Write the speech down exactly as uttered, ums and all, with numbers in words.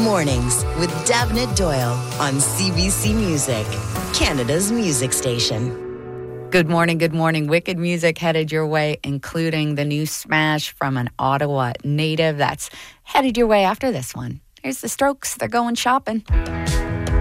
Mornings with Davnit Doyle on C B C Music, Canada's music station. Good morning, good morning. Wicked music headed your way, including the new smash from an Ottawa native that's headed your way after this one. Here's the Strokes. They're going shopping.